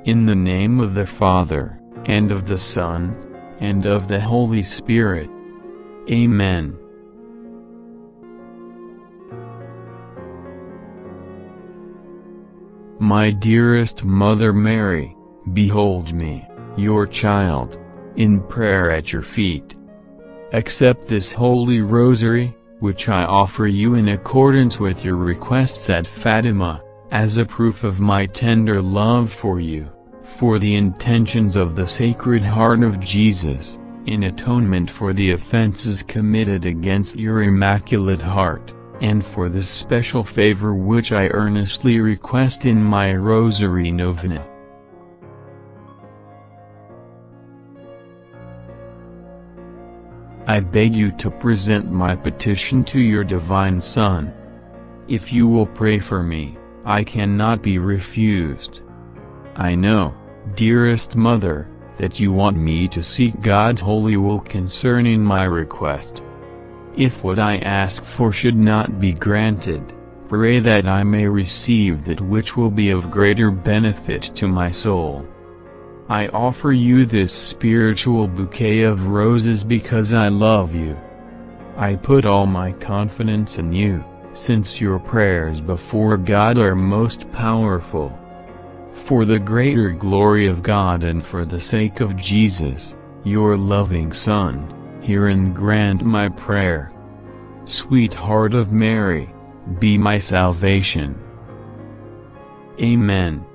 In the name of the Father, and of the Son, and of the Holy Spirit. Amen. My dearest Mother Mary, behold me, your child, in prayer at your feet. Accept this holy rosary, which I offer you in accordance with your requests at Fatima, as a proof of my tender love for you, for the intentions of the Sacred Heart of Jesus, in atonement for the offenses committed against your Immaculate Heart, and for the special favor which I earnestly request in my Rosary Novena. I beg you to present my petition to your Divine Son. If you will pray for me, I cannot be refused. I know, dearest Mother, that you want me to seek God's holy will concerning my request. If what I ask for should not be granted, pray that I may receive that which will be of greater benefit to my soul. I offer you this spiritual bouquet of roses because I love you. I put all my confidence in you, since your prayers before God are most powerful. For the greater glory of God and for the sake of Jesus, your loving Son, hear and grant my prayer. Sweet Heart of Mary, be my salvation. Amen.